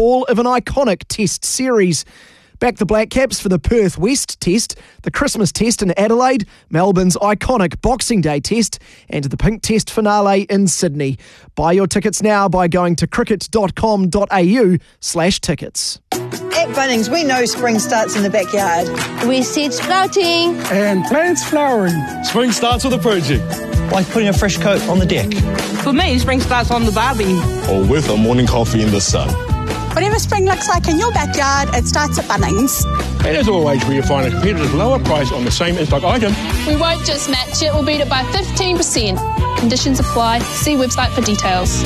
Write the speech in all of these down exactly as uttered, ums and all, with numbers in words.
fall of an iconic Test series. Back the Black Caps for the Perth West Test, the Christmas Test in Adelaide, Melbourne's iconic Boxing Day Test, and the Pink Test finale in Sydney. Buy your tickets now by going to cricket.com.au slash tickets. At Bunnings, we know spring starts in the backyard. We see sprouting. And plants flowering. Spring starts with a project. Like putting a fresh coat on the deck. For me, spring starts on the barbie. Or with a morning coffee in the sun. Whatever spring looks like in your backyard, it starts at Bunnings. And as always, where you find a competitive lower price on the same in-stock item. We won't just match it, we'll beat it by fifteen percent. Conditions apply. See website for details.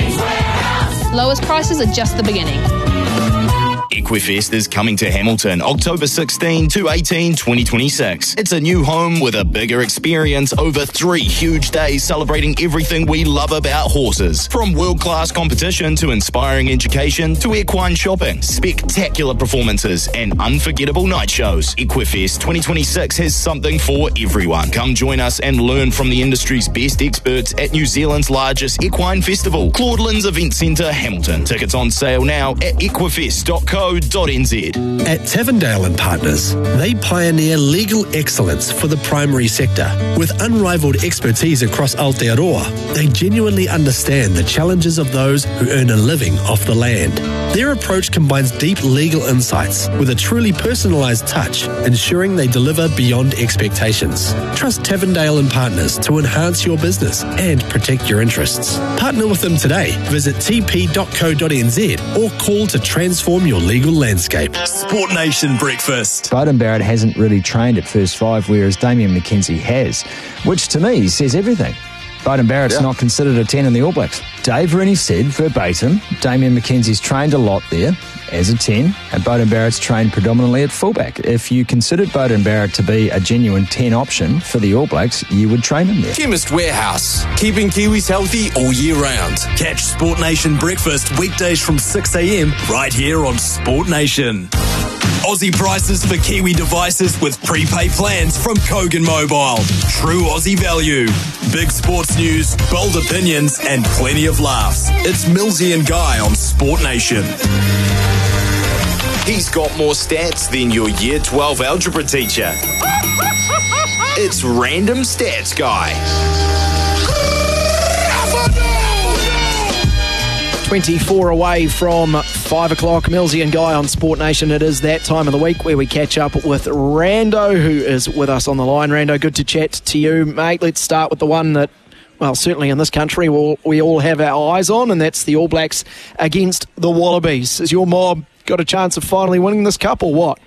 Lowest prices are just the beginning. Equifest is coming to Hamilton October sixteenth to eighteenth, twenty twenty-six. It's a new home with a bigger experience over three huge days celebrating everything we love about horses. From world-class competition to inspiring education to equine shopping, spectacular performances and unforgettable night shows. Equifest twenty twenty-six has something for everyone. Come join us and learn from the industry's best experts at New Zealand's largest equine festival, Claudelands Event Centre, Hamilton. Tickets on sale now at equifest dot co dot n z. At Tavendale and Partners, they pioneer legal excellence for the primary sector. With unrivaled expertise across Aotearoa, they genuinely understand the challenges of those who earn a living off the land. Their approach combines deep legal insights with a truly personalised touch, ensuring they deliver beyond expectations. Trust Tavendale and Partners to enhance your business and protect your interests. Partner with them today. Visit t p dot co dot n z or call to transform your legal landscape. Sport Nation Breakfast. Beauden Barrett hasn't really trained at first five, whereas Damian McKenzie has, which to me says everything. Beauden Barrett's yeah. not considered a ten in the All Blacks. Dave Rooney said verbatim, Damian McKenzie's trained a lot there as a ten, and Beauden Barrett's trained predominantly at fullback. If you considered Beauden Barrett to be a genuine ten option for the All Blacks, you would train him there. Chemist Warehouse, keeping Kiwis healthy all year round. Catch Sport Nation Breakfast weekdays from six a m right here on Sport Nation. Aussie prices for Kiwi devices with prepaid plans from Kogan Mobile. True Aussie value. Big sports news, bold opinions, and plenty of laughs. It's Millsy and Guy on Sport Nation. He's got more stats than your Year twelve algebra teacher. It's Random Stats Guy. twenty-four away from five o'clock. Millsy and Guy on Sport Nation. It is that time of the week where we catch up with Rando, who is with us on the line. Rando, good to chat to you, mate. Let's start with the one that, well, certainly in this country we'll, we all have our eyes on, and that's the All Blacks against the Wallabies. Has your mob got a chance of finally winning this cup or what?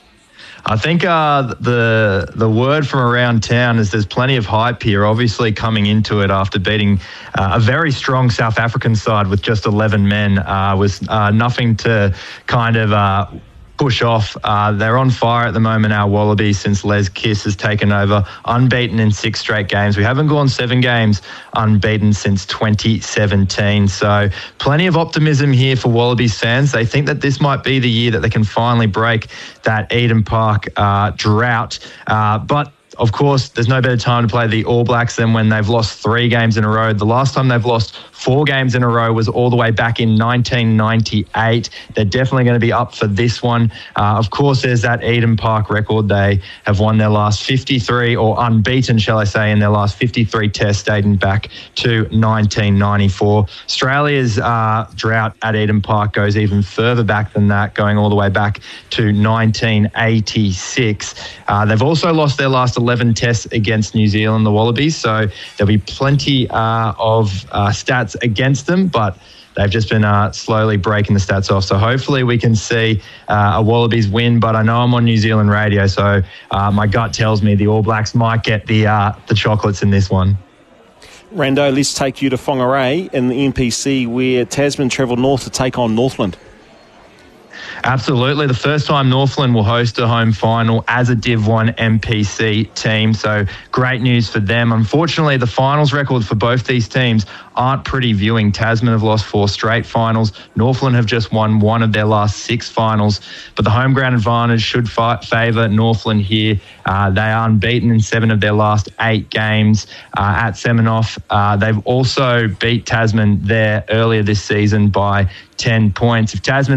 I think uh, the the word from around town is there's plenty of hype here, obviously coming into it after beating uh, a very strong South African side with just eleven men. Uh, was uh, nothing to kind of uh, push off. Uh, they're on fire at the moment, our Wallabies, since Les Kiss has taken over, unbeaten in six straight games. We haven't gone seven games unbeaten since twenty seventeen. So plenty of optimism here for Wallabies fans. They think that this might be the year that they can finally break that Eden Park uh, drought. Uh, but of course, there's no better time to play the All Blacks than when they've lost three games in a row. The last time they've lost four games in a row was all the way back in nineteen ninety-eight. They're definitely going to be up for this one. Uh, of course, there's that Eden Park record. They have won their last fifty-three, or unbeaten, shall I say, in their last fifty-three tests dating back to nineteen ninety-four. Australia's uh, drought at Eden Park goes even further back than that, going all the way back to nineteen eighty-six. Uh, they've also lost their last eleven tests against New Zealand, the Wallabies, so there'll be plenty uh, of uh, stats against them, but they've just been uh, slowly breaking the stats off. So hopefully we can see uh, a Wallabies win, but I know I'm on New Zealand radio, so uh, my gut tells me the All Blacks might get the uh, the chocolates in this one. Rando, let's take you to Whangarei in the N P C, where Tasman travelled north to take on Northland. Absolutely. The first time Northland will host a home final as a Div one N P C team. So great news for them. Unfortunately, the finals record for both these teams aren't pretty viewing. Tasman have lost four straight finals. Northland have just won one of their last six finals. But the home ground advantage should fi- favour Northland here. Uh, they are unbeaten in seven of their last eight games uh, at Seminoff. Uh, they've also beat Tasman there earlier this season by ten points. If Tasman